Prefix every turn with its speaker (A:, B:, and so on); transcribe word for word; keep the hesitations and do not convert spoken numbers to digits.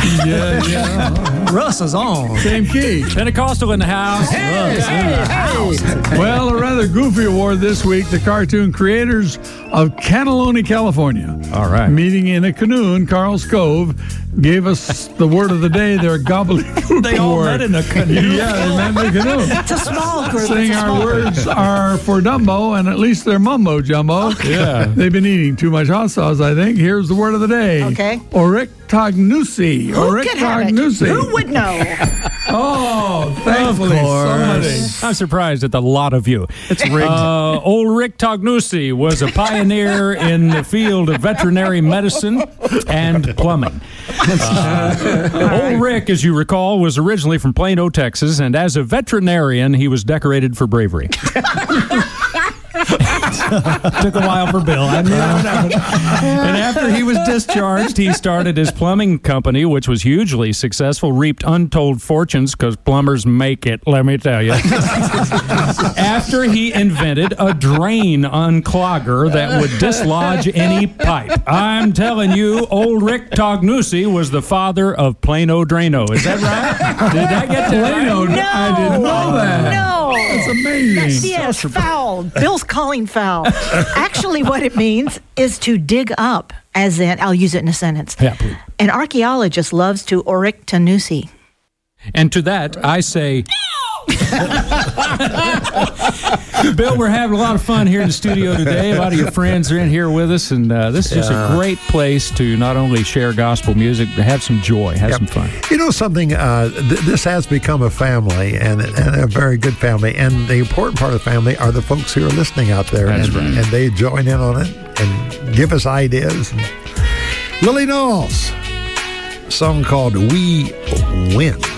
A: Yeah, yeah.
B: Russ is on.
A: Same key.
C: Pentecostal in the house.
B: Hey,
C: Russ in the house.
A: Well, a rather goofy award this week. The cartoon creators of Cannelloni, California.
C: All right.
A: Meeting in a canoe in Carl's Cove gave us the word of the day, their gobbledygook
B: They all
A: award.
B: met in a canoe.
A: Yeah, they met in a canoe.
D: It's a small group.
A: Saying
D: it's a
A: our
D: small group.
A: words are for Dumbo, and at least they're mumbo jumbo.
C: Yeah.
A: They've been eating too much hot sauce, I think. Here's the word of the day.
D: Okay.
A: Orictognusi.
D: Who could have it?
A: Orictognusi.
D: Who would know?
A: Oh, thankfully, somebody.
C: I'm surprised at the lot of you.
B: It's rigged.
C: Uh, old Rick Tognusi was a pioneer in the field of veterinary medicine and plumbing. Uh, old Rick, as you recall, was originally from Plano, Texas, and as a veterinarian, he was decorated for bravery.
B: Took a while for Bill. I knew that.
C: And after he was discharged, he started his plumbing company, which was hugely successful, reaped untold fortunes because plumbers make it, let me tell you. After he invented a drain unclogger that would dislodge any pipe. I'm telling you, old Rick Tognusi was the father of Plano Drano. Is that right? Did I get that right?
A: Plano,
D: No.
A: I didn't know that.
D: No.
A: That's amazing.
D: Yes, foul. Bill's calling foul. Actually, what it means is to dig up, as in, I'll use it in a sentence.
C: Yeah, please.
D: An archaeologist loves to orictanusi.
C: And to that, I say... Bill, we're having a lot of fun here in the studio today. A lot of your friends are in here with us, and uh, this is just a great place to not only share gospel music, but have some joy, have
E: Yep.
C: some fun.
E: You know something, uh, th- this has become a family, and, and a very good family, and the important part of the family are the folks who are listening out there.
C: That's
E: and,
C: right.
E: and they join in on it and give us ideas. Lily Knowles, a song called We Win.